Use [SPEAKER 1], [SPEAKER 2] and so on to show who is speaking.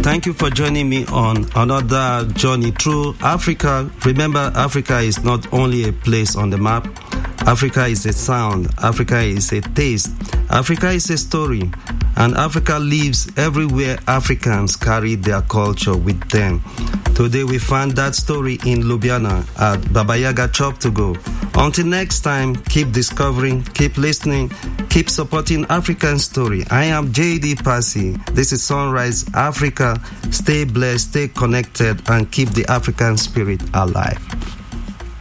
[SPEAKER 1] Thank you for joining me on another journey through Africa. Remember, Africa is not only a place on the map. Africa is a sound. Africa is a taste. Africa is a story. And Africa lives everywhere Africans carry their culture with them. Today we find that story in Ljubljana at Baba Yaga Chop to Go. Until next time, keep discovering, keep listening, keep supporting African story. I am JD Passy. This is Sunrise Africa. Stay blessed, stay connected, and keep the African spirit alive.